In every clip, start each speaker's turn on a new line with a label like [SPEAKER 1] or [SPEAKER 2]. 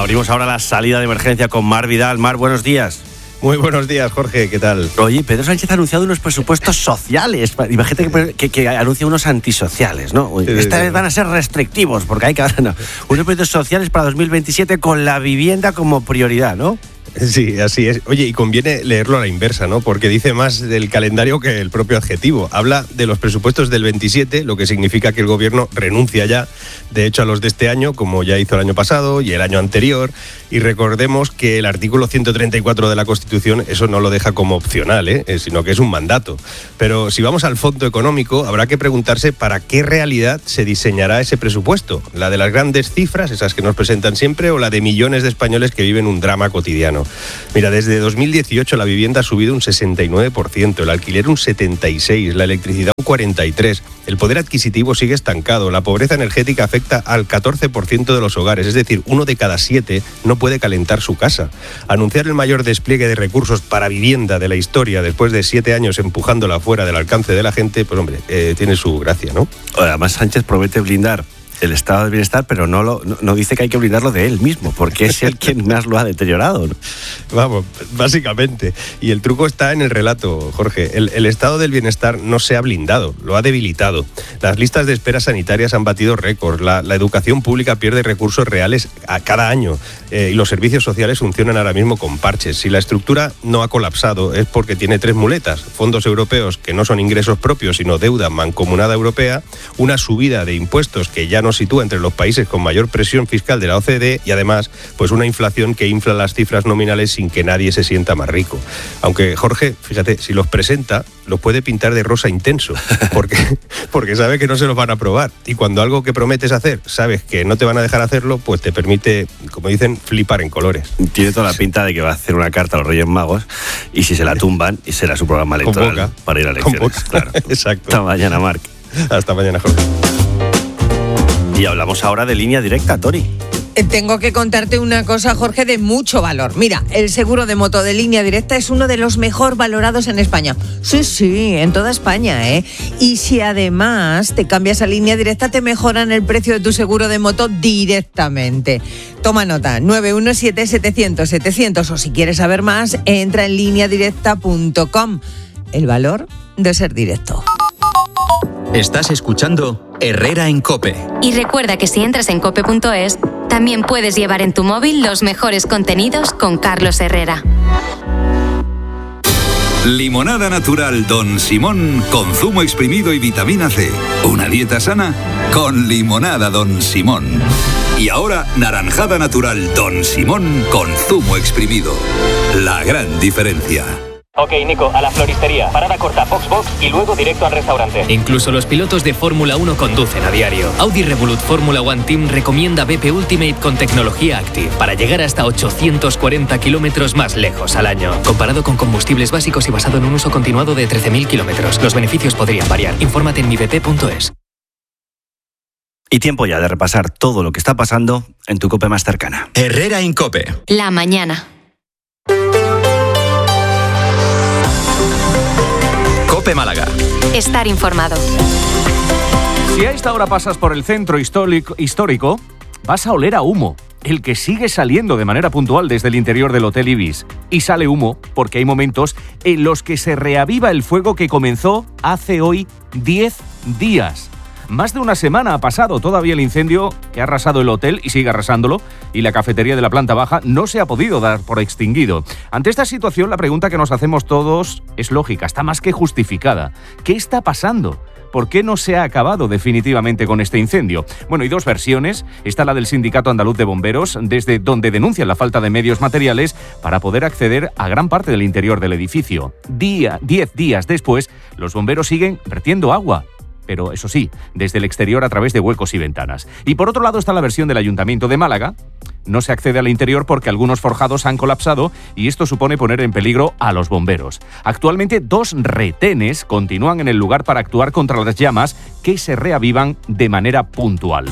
[SPEAKER 1] Abrimos ahora la salida de emergencia con Mar Vidal. Mar, buenos días.
[SPEAKER 2] Muy buenos días, Jorge, ¿qué tal?
[SPEAKER 1] Oye, Pedro Sánchez ha anunciado unos presupuestos sociales. Imagínate que anuncia unos antisociales, ¿no? Esta vez van a ser restrictivos, porque hay que... No, unos presupuestos sociales para 2027 con la vivienda como prioridad, ¿no?
[SPEAKER 2] Sí, así es. Oye, y conviene leerlo a la inversa, ¿no? Porque dice más del calendario que el propio adjetivo. Habla de los presupuestos del 27, lo que significa que el gobierno renuncia ya, de hecho, a los de este año, como ya hizo el año pasado y el año anterior. Y recordemos que el artículo 134 de la Constitución eso no lo deja como opcional, sino que es un mandato. Pero si vamos al fondo económico, habrá que preguntarse para qué realidad se diseñará ese presupuesto. ¿La de las grandes cifras, esas que nos presentan siempre, o la de millones de españoles que viven un drama cotidiano? Mira, desde 2018 la vivienda ha subido un 69%, el alquiler un 76%, la electricidad un 43%, el poder adquisitivo sigue estancado, la pobreza energética afecta al 14% de los hogares, es decir, 1 de cada 7 no puede calentar su casa. Anunciar el mayor despliegue de recursos para vivienda de la historia después de 7 años empujándola fuera del alcance de la gente, pues hombre, tiene su gracia, ¿no?
[SPEAKER 1] Además, Sánchez promete blindar el estado del bienestar, pero no dice que hay que blindarlo de él mismo, porque es él quien más lo ha deteriorado, ¿no?
[SPEAKER 2] Vamos, básicamente. Y el truco está en el relato, Jorge. El estado del bienestar no se ha blindado, lo ha debilitado. Las listas de espera sanitarias han batido récords, la educación pública pierde recursos reales a cada año y los servicios sociales funcionan ahora mismo con parches. Si la estructura no ha colapsado es porque tiene 3 muletas: fondos europeos que no son ingresos propios sino deuda mancomunada europea, una subida de impuestos que ya no sitúa entre los países con mayor presión fiscal de la OCDE y además pues una inflación que infla las cifras nominales sin que nadie se sienta más rico. Aunque Jorge, fíjate, si los presenta, los puede pintar de rosa intenso, porque sabe que no se los van a aprobar. Y cuando algo que prometes hacer, sabes que no te van a dejar hacerlo, pues te permite, como dicen, flipar en colores.
[SPEAKER 1] Tiene toda la pinta de que va a hacer una carta a los Reyes Magos y si se la tumban, y será su programa electoral
[SPEAKER 2] Convoca,
[SPEAKER 1] para ir a elecciones. Claro.
[SPEAKER 2] Exacto.
[SPEAKER 1] Hasta mañana, Marc.
[SPEAKER 2] Hasta mañana, Jorge.
[SPEAKER 1] Y hablamos ahora de Línea Directa, Tori.
[SPEAKER 3] Tengo que contarte una cosa, Jorge, de mucho valor. Mira, el seguro de moto de Línea Directa es uno de los mejor valorados en España. Sí, en toda España, ¿eh? Y si además te cambias a Línea Directa, te mejoran el precio de tu seguro de moto directamente. Toma nota, 917-700-700, o si quieres saber más, entra en lineadirecta.com. El valor de ser directo.
[SPEAKER 4] Estás escuchando Herrera en COPE.
[SPEAKER 5] Y recuerda que si entras en cope.es, también puedes llevar en tu móvil los mejores contenidos con Carlos Herrera.
[SPEAKER 6] Limonada natural Don Simón con zumo exprimido y vitamina C. Una dieta sana con limonada Don Simón. Y ahora naranjada natural Don Simón con zumo exprimido. La gran diferencia.
[SPEAKER 7] Ok, Nico, a la floristería. Parada corta, box y luego directo al restaurante.
[SPEAKER 8] Incluso los pilotos de Fórmula 1 conducen a diario. Audi Revolut Fórmula 1 Team recomienda BP Ultimate con tecnología Active para llegar hasta 840 kilómetros más lejos al año. Comparado con combustibles básicos y basado en un uso continuado de 13.000 kilómetros. Los beneficios podrían variar. Infórmate en mibp.es.
[SPEAKER 1] Y tiempo ya de repasar todo lo que está pasando en tu COPE más cercana.
[SPEAKER 4] Herrera en COPE.
[SPEAKER 5] La mañana.
[SPEAKER 4] COPE Málaga.
[SPEAKER 5] Estar informado.
[SPEAKER 9] Si a esta hora pasas por el centro histórico, vas a oler a humo, el que sigue saliendo de manera puntual desde el interior del Hotel Ibis. Y sale humo porque hay momentos en los que se reaviva el fuego que comenzó hace hoy 10 días. Más de una semana ha pasado todavía el incendio que ha arrasado el hotel y sigue arrasándolo, y la cafetería de la planta baja no se ha podido dar por extinguido. Ante esta situación, la pregunta que nos hacemos todos es lógica, está más que justificada. ¿Qué está pasando? ¿Por qué no se ha acabado definitivamente con este incendio? Bueno, hay dos versiones. Está la del Sindicato Andaluz de Bomberos, desde donde denuncian la falta de medios materiales para poder acceder a gran parte del interior del edificio. 10 días después, los bomberos siguen vertiendo agua, pero eso sí, desde el exterior a través de huecos y ventanas. Y por otro lado está la versión del Ayuntamiento de Málaga. No se accede al interior porque algunos forjados han colapsado y esto supone poner en peligro a los bomberos. Actualmente 2 retenes continúan en el lugar para actuar contra las llamas que se reavivan de manera puntual.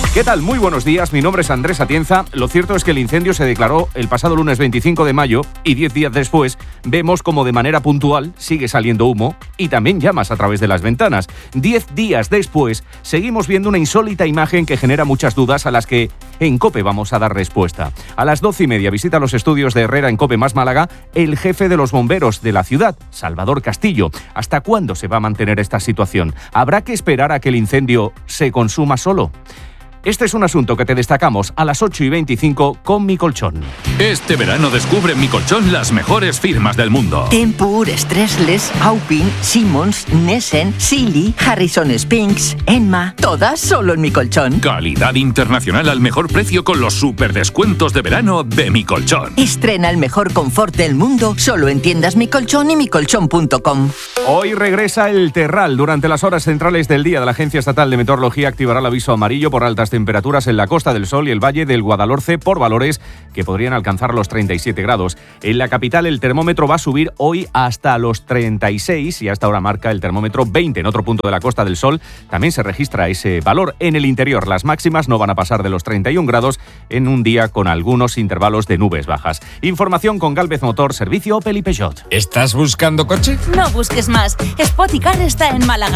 [SPEAKER 9] ¿Qué tal? Muy buenos días, mi nombre es Andrés Atienza. Lo cierto es que el incendio se declaró el pasado lunes 25 de mayo y 10 días después vemos como de manera puntual sigue saliendo humo y también llamas a través de las ventanas. 10 días después seguimos viendo una insólita imagen que genera muchas dudas a las que en COPE vamos a dar respuesta. A las 12:30 visita los estudios de Herrera en COPE más Málaga el jefe de los bomberos de la ciudad, Salvador Castillo. ¿Hasta cuándo se va a mantener esta situación? ¿Habrá que esperar a que el incendio se consuma solo? Este es un asunto que te destacamos a las 8:25 con Mi Colchón.
[SPEAKER 10] Este verano descubre en Mi Colchón las mejores firmas del mundo.
[SPEAKER 11] Tempur, Stressless, Aupin, Simmons, Nessen, Sealy, Harrison Spinks, Enma, todas solo en Mi Colchón.
[SPEAKER 10] Calidad internacional al mejor precio con los superdescuentos de verano de Mi Colchón.
[SPEAKER 11] Estrena el mejor confort del mundo solo en tiendas Mi Colchón y micolchón.com.
[SPEAKER 9] Hoy regresa el terral. Durante las horas centrales del día de la Agencia Estatal de Meteorología activará el aviso amarillo por altas temperaturas en la Costa del Sol y el Valle del Guadalhorce por valores que podrían alcanzar los 37 grados. En la capital el termómetro va a subir hoy hasta los 36 y hasta ahora marca el termómetro 20. En otro punto de la Costa del Sol también se registra ese valor. En el interior las máximas no van a pasar de los 31 grados en un día con algunos intervalos de nubes bajas. Información con Gálvez Motor, servicio Opel y Peugeot.
[SPEAKER 12] ¿Estás buscando coche?
[SPEAKER 13] No busques más. Spoticar está en Málaga.